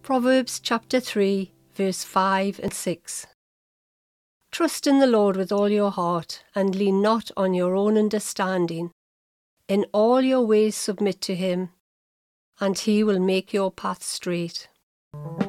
Proverbs chapter 3, verse 5 and 6. Trust in the Lord with all your heart, and lean not on your own understanding. In all your ways submit to him, and he will make your path straight.